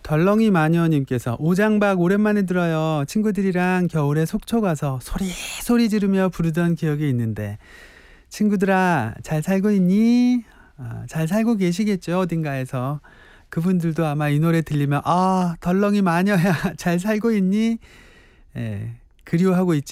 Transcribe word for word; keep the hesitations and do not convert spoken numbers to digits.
덜렁이 마녀님께서 오장박 오랜만에 들어요. 친구들이랑 겨울에 속초 가서 소리 소리 지르며 부르던 기억이 있는데 친구들아 잘 살고 있니? 아, 잘 살고 계시겠죠 어딘가에서. 그분들도 아마 이 노래 들리면 아 덜렁이 마녀야 잘 살고 있니? 예, 그리워하고 있지